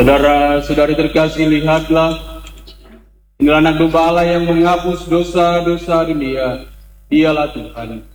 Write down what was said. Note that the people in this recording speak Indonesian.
Saudara-saudari terkasih, lihatlah, inilah anak domba Allah yang menghapus dosa-dosa dunia. Dialah Tuhan.